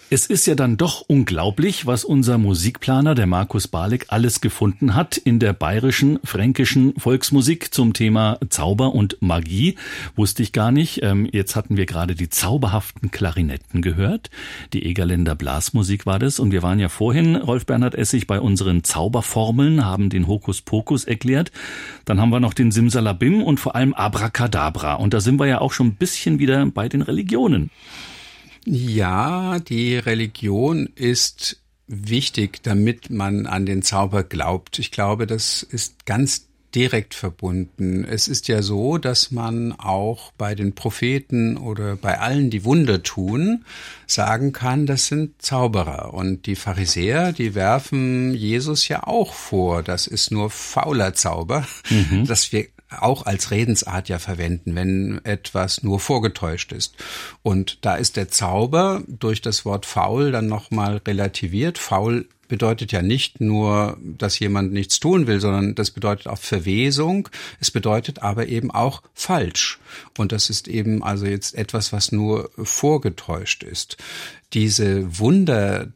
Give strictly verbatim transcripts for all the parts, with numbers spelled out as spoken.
Es ist ja dann doch unglaublich, was unser Musikplaner, der Markus Balek, alles gefunden hat in der bayerischen, fränkischen Volksmusik zum Thema Zauber und Magie. Wusste ich gar nicht. Jetzt hatten wir gerade die zauberhaften Klarinetten gehört. Die Egerländer Blasmusik war das. Und wir waren ja vorhin, Rolf Bernhard Essig, bei unseren Zauberformeln, haben den Hokuspokus erklärt. Dann haben wir noch den Simsalabim und vor allem Abracadabra. Und da sind wir ja auch schon ein bisschen wieder bei den Religionen. Ja, die Religion ist wichtig, damit man an den Zauber glaubt. Ich glaube, das ist ganz direkt verbunden. Es ist ja so, dass man auch bei den Propheten oder bei allen, die Wunder tun, sagen kann, das sind Zauberer. Und die Pharisäer, die werfen Jesus ja auch vor, das ist nur fauler Zauber, mhm. dass wir auch als Redensart ja verwenden, wenn etwas nur vorgetäuscht ist. Und da ist der Zauber durch das Wort faul dann nochmal relativiert. Faul bedeutet ja nicht nur, dass jemand nichts tun will, sondern das bedeutet auch Verwesung. Es bedeutet aber eben auch falsch. Und das ist eben also jetzt etwas, was nur vorgetäuscht ist. Diese Wunder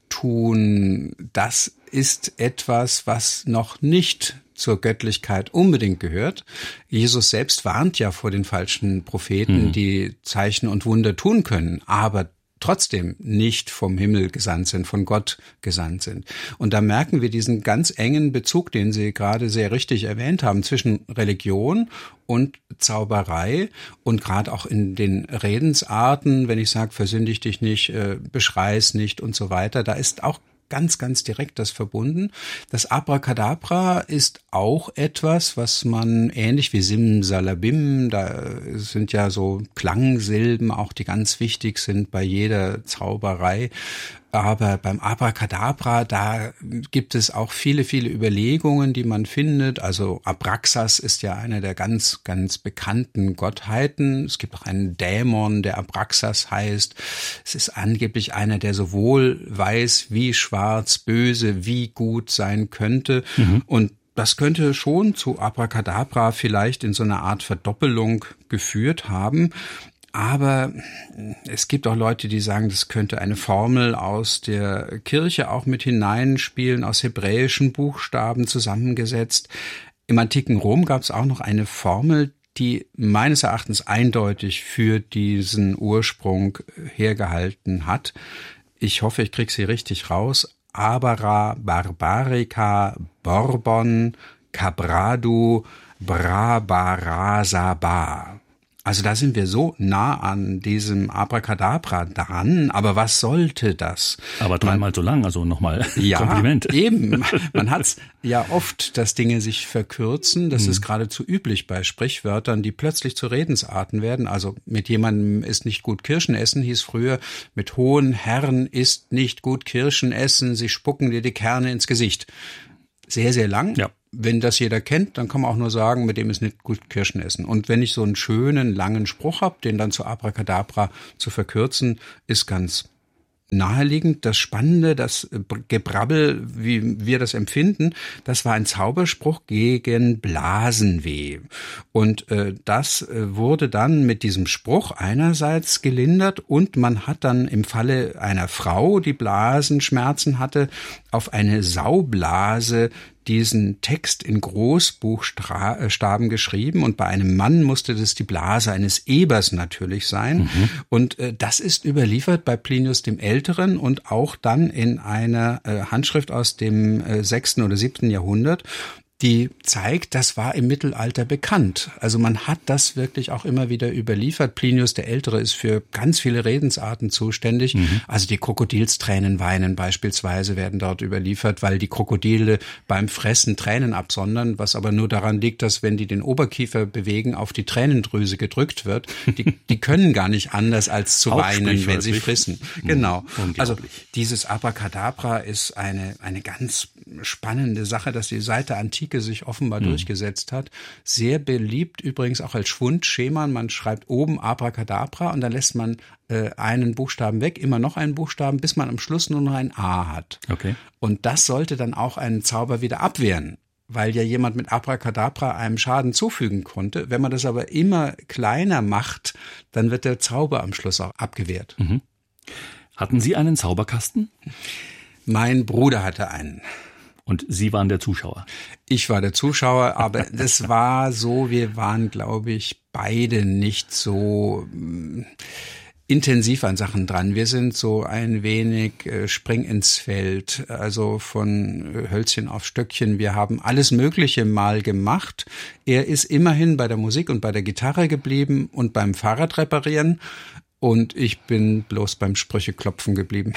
tun, das ist etwas, was noch nicht zur Göttlichkeit unbedingt gehört. Jesus selbst warnt ja vor den falschen Propheten, mhm. die Zeichen und Wunder tun können, aber trotzdem nicht vom Himmel gesandt sind, von Gott gesandt sind. Und da merken wir diesen ganz engen Bezug, den Sie gerade sehr richtig erwähnt haben, zwischen Religion und Zauberei und gerade auch in den Redensarten, wenn ich sage, versündig dich nicht, äh, beschrei's nicht und so weiter, da ist auch ganz, ganz direkt das verbunden. Das Abracadabra ist auch etwas, was man ähnlich wie Simsalabim, da sind ja so Klangsilben auch, die ganz wichtig sind bei jeder Zauberei. Aber beim Abracadabra, da gibt es auch viele, viele Überlegungen, die man findet. Also Abraxas ist ja eine der ganz, ganz bekannten Gottheiten. Es gibt auch einen Dämon, der Abraxas heißt. Es ist angeblich einer, der sowohl weiß, wie schwarz, böse, wie gut sein könnte. Mhm. Und das könnte schon zu Abracadabra vielleicht in so einer Art Verdoppelung geführt haben. Aber es gibt auch Leute, die sagen, das könnte eine Formel aus der Kirche auch mit hineinspielen, aus hebräischen Buchstaben zusammengesetzt. Im antiken Rom gab es auch noch eine Formel, die meines Erachtens eindeutig für diesen Ursprung hergehalten hat. Ich hoffe, ich kriege sie richtig raus. Abara, Barbarica, Borbon, Cabradu, Brabarasaba. Also da sind wir so nah an diesem Abracadabra dran, aber was sollte das? Aber dreimal man, so lang, also nochmal ja, Kompliment. Eben, man hat's ja oft, dass Dinge sich verkürzen, das hm. ist geradezu üblich bei Sprichwörtern, die plötzlich zu Redensarten werden. Also mit jemandem ist nicht gut Kirschen essen, hieß früher, mit hohen Herren ist nicht gut Kirschen essen, sie spucken dir die Kerne ins Gesicht. Sehr, sehr lang. Ja. Wenn das jeder kennt, dann kann man auch nur sagen, mit dem ist nicht gut Kirschen essen. Und wenn ich so einen schönen, langen Spruch habe, den dann zu Abracadabra zu verkürzen, ist ganz naheliegend. Das Spannende, das Gebrabbel, wie wir das empfinden, das war ein Zauberspruch gegen Blasenweh. Und äh, das äh, wurde dann mit diesem Spruch einerseits gelindert und man hat dann im Falle einer Frau, die Blasenschmerzen hatte, auf eine Saublase diesen Text in Großbuchstaben geschrieben und bei einem Mann musste das die Blase eines Ebers natürlich sein. Mhm. Und äh, das ist überliefert bei Plinius dem Älteren und auch dann in einer äh, Handschrift aus dem äh, sechsten oder siebten Jahrhundert, die zeigt, das war im Mittelalter bekannt. Also man hat das wirklich auch immer wieder überliefert. Plinius der Ältere ist für ganz viele Redensarten zuständig. Mhm. Also die Krokodilstränen weinen beispielsweise werden dort überliefert, weil die Krokodile beim Fressen Tränen absondern, was aber nur daran liegt, dass wenn die den Oberkiefer bewegen, auf die Tränendrüse gedrückt wird. Die, die können gar nicht anders als zu weinen, wenn sie frissen. Mhm. Genau. Also dieses Abracadabra ist eine, eine ganz spannende Sache, dass die seit der Antike sich offenbar mhm. durchgesetzt hat. Sehr beliebt übrigens auch als Schwundschema. Man schreibt oben Abracadabra und dann lässt man äh, einen Buchstaben weg, immer noch einen Buchstaben, bis man am Schluss nur noch ein A hat. Okay. Und das sollte dann auch einen Zauber wieder abwehren, weil ja jemand mit Abracadabra einem Schaden zufügen konnte. Wenn man das aber immer kleiner macht, dann wird der Zauber am Schluss auch abgewehrt. Mhm. Hatten Sie einen Zauberkasten? Mein Bruder hatte einen. Und Sie waren der Zuschauer? Ich war der Zuschauer, aber das war so, wir waren, glaube ich, beide nicht so äh, intensiv an Sachen dran. Wir sind so ein wenig äh, Spring ins Feld, also von Hölzchen auf Stöckchen. Wir haben alles Mögliche mal gemacht. Er ist immerhin bei der Musik und bei der Gitarre geblieben und beim Fahrrad reparieren. Und ich bin bloß beim Sprücheklopfen geblieben.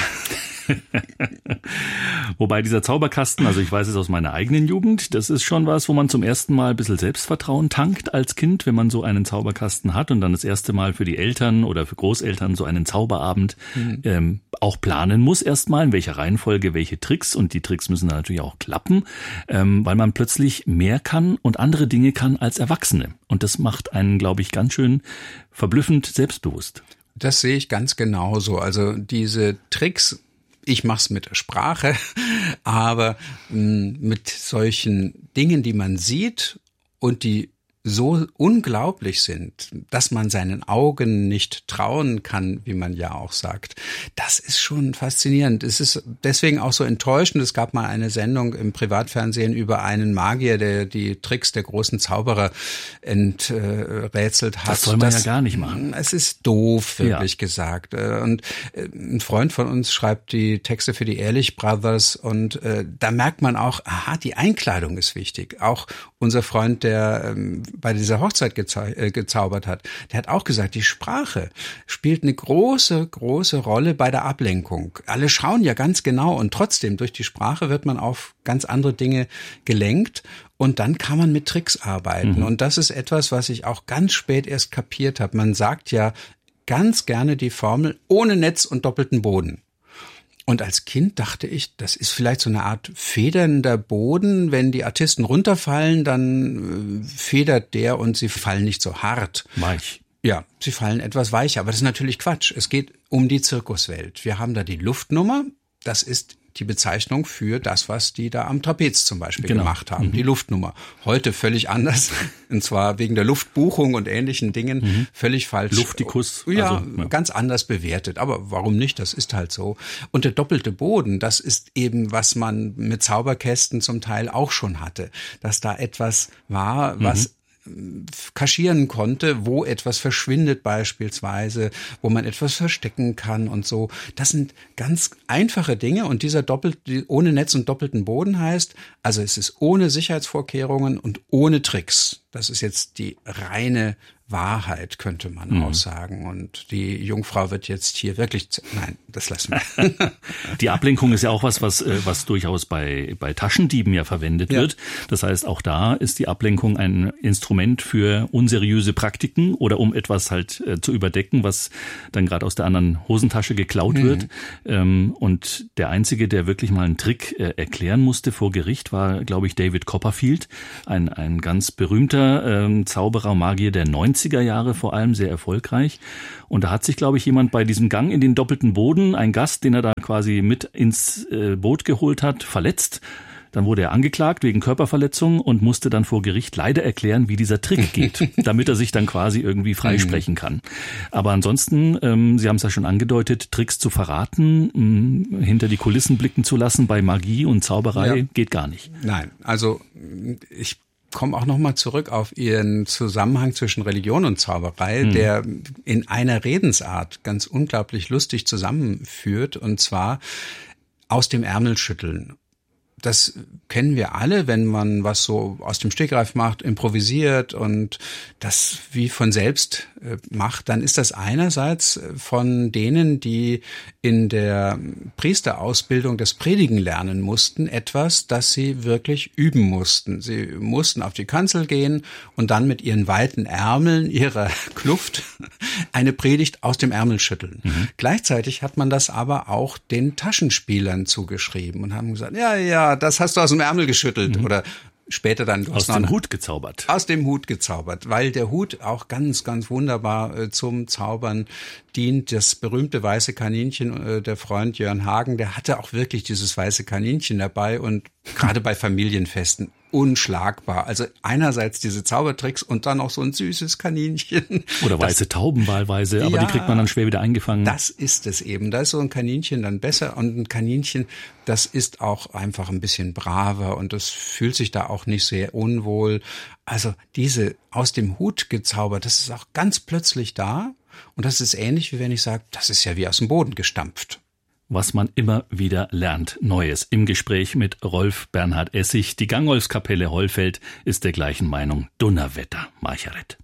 Wobei dieser Zauberkasten, also ich weiß es aus meiner eigenen Jugend, das ist schon was, wo man zum ersten Mal ein bisschen Selbstvertrauen tankt als Kind, wenn man so einen Zauberkasten hat und dann das erste Mal für die Eltern oder für Großeltern so einen Zauberabend mhm. ähm, auch planen muss erstmal, in welcher Reihenfolge welche Tricks, und die Tricks müssen dann natürlich auch klappen, ähm, weil man plötzlich mehr kann und andere Dinge kann als Erwachsene. Und das macht einen, glaube ich, ganz schön verblüffend selbstbewusst. Das sehe ich ganz genauso. Also diese Tricks, ich mach's mit der Sprache, aber mh, mit solchen Dingen, die man sieht und die so unglaublich sind, dass man seinen Augen nicht trauen kann, wie man ja auch sagt. Das ist schon faszinierend. Es ist deswegen auch so enttäuschend. Es gab mal eine Sendung im Privatfernsehen über einen Magier, der die Tricks der großen Zauberer enträtselt hat. Das soll man das, ja gar nicht machen. Es ist doof, wirklich ja. gesagt. Und ein Freund von uns schreibt die Texte für die Ehrlich Brothers und äh, da merkt man auch, aha, die Einkleidung ist wichtig. Auch unser Freund, der ähm, bei dieser Hochzeit gezau- äh, gezaubert hat, der hat auch gesagt, die Sprache spielt eine große, große Rolle bei der Ablenkung. Alle schauen ja ganz genau und trotzdem durch die Sprache wird man auf ganz andere Dinge gelenkt und dann kann man mit Tricks arbeiten. Mhm. Und das ist etwas, was ich auch ganz spät erst kapiert habe. Man sagt ja ganz gerne die Formel ohne Netz und doppelten Boden. Und als Kind dachte ich, das ist vielleicht so eine Art federnder Boden. Wenn die Artisten runterfallen, dann äh, federt der und sie fallen nicht so hart. Weich. Ja, sie fallen etwas weicher. Aber das ist natürlich Quatsch. Es geht um die Zirkuswelt. Wir haben da die Luftnummer. Das ist die Bezeichnung für das, was die da am Trapez zum Beispiel genau. gemacht haben. Mhm. Die Luftnummer. Heute völlig anders. Und zwar wegen der Luftbuchung und ähnlichen Dingen. Mhm. Völlig falsch. Luftikus. Ja, also, ja, ganz anders bewertet. Aber warum nicht? Das ist halt so. Und der doppelte Boden, das ist eben, was man mit Zauberkästen zum Teil auch schon hatte. Dass da etwas war, was mhm. kaschieren konnte, wo etwas verschwindet beispielsweise, wo man etwas verstecken kann und so. Das sind ganz einfache Dinge und dieser doppelt, ohne Netz und doppelten Boden heißt, also es ist ohne Sicherheitsvorkehrungen und ohne Tricks. Das ist jetzt die reine Wahrheit, könnte man mhm. auch sagen. Und die Jungfrau wird jetzt hier wirklich, z- nein, das lassen wir. Die Ablenkung ist ja auch was, was, was durchaus bei, bei Taschendieben ja verwendet ja. wird. Das heißt, auch da ist die Ablenkung ein Instrument für unseriöse Praktiken oder um etwas halt äh, zu überdecken, was dann gerade aus der anderen Hosentasche geklaut mhm. wird. Ähm, und der Einzige, der wirklich mal einen Trick äh, erklären musste vor Gericht, war, glaube ich, David Copperfield, ein, ein ganz berühmter äh, Zauberer, Magier der neunziger Jahre vor allem, sehr erfolgreich. Und da hat sich, glaube ich, jemand bei diesem Gang in den doppelten Boden, ein Gast, den er da quasi mit ins äh, Boot geholt hat, verletzt. Dann wurde er angeklagt wegen Körperverletzung und musste dann vor Gericht leider erklären, wie dieser Trick geht, damit er sich dann quasi irgendwie freisprechen kann. Aber ansonsten, ähm, Sie haben es ja schon angedeutet, Tricks zu verraten, mh, hinter die Kulissen blicken zu lassen bei Magie und Zauberei ja. geht gar nicht. Nein, also ich komme auch nochmal zurück auf Ihren Zusammenhang zwischen Religion und Zauberei, hm. der in einer Redensart ganz unglaublich lustig zusammenführt, und zwar aus dem Ärmel schütteln. Das kennen wir alle, wenn man was so aus dem Stegreif macht, improvisiert und das wie von selbst äh, macht, dann ist das einerseits von denen, die in der Priesterausbildung das Predigen lernen mussten, etwas, das sie wirklich üben mussten. Sie mussten auf die Kanzel gehen und dann mit ihren weiten Ärmeln ihrer Kluft eine Predigt aus dem Ärmel schütteln. Mhm. Gleichzeitig hat man das aber auch den Taschenspielern zugeschrieben und haben gesagt, ja, ja, das hast du aus dem Ärmel geschüttelt mhm. oder später dann aus dem Hut gezaubert. Aus dem Hut gezaubert, weil der Hut auch ganz, ganz wunderbar äh, zum Zaubern dient. Das berühmte weiße Kaninchen, äh, der Freund Jörn Hagen, der hatte auch wirklich dieses weiße Kaninchen dabei und gerade bei Familienfesten unschlagbar. Also einerseits diese Zaubertricks und dann auch so ein süßes Kaninchen. Oder weiße das, Tauben wahlweise, aber ja, die kriegt man dann schwer wieder eingefangen. Das ist es eben. Da ist so ein Kaninchen dann besser und ein Kaninchen, das ist auch einfach ein bisschen braver und das fühlt sich da auch nicht sehr unwohl. Also diese aus dem Hut gezaubert, das ist auch ganz plötzlich da und das ist ähnlich, wie wenn ich sage, das ist ja wie aus dem Boden gestampft. Was man immer wieder lernt. Neues im Gespräch mit Rolf Bernhard Essig. Die Gangolfskapelle Hollfeld ist der gleichen Meinung. Donnerwetter, Margaret.